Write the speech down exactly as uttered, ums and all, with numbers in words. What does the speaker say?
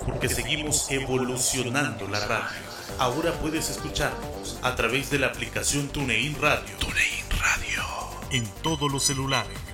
porque seguimos evolucionando la radio. Ahora puedes escucharnos a través de la aplicación TuneIn Radio. TuneIn Radio. En todos los celulares.